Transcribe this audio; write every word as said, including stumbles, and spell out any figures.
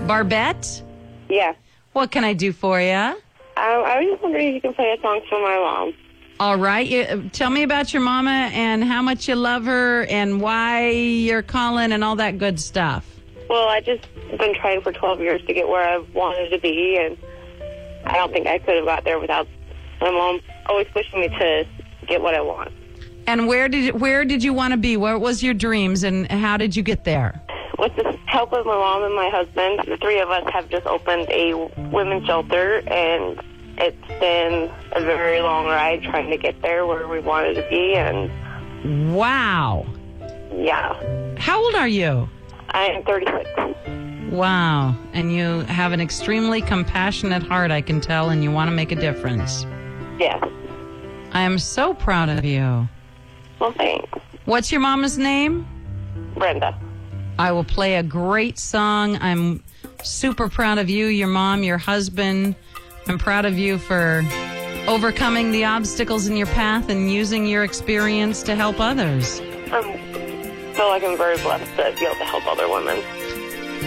Barbette? Yeah. What can I do for you? Um, I was just wondering if you can play a song for my mom. All right. You, tell me about your mama and how much you love her and why you're calling and all that good stuff. Well, I just been trying for twelve years to get where I wanted to be, and I don't think I could have got there without my mom always pushing me to get what I want. And where did you, where did you want to be? What was your dreams, and how did you get there? With the help of my mom and my husband, the three of us have just opened a women's shelter, and it's been a very long ride trying to get there where we wanted to be. And wow. Yeah. How old are you? I am thirty-six. Wow. And you have an extremely compassionate heart, I can tell, and you want to make a difference. Yes. I am so proud of you. Well, thanks. What's your mama's name? Brenda. I will play a great song. I'm super proud of you, your mom, your husband. I'm proud of you for overcoming the obstacles in your path and using your experience to help others. I feel like I'm very blessed to be able to help other women.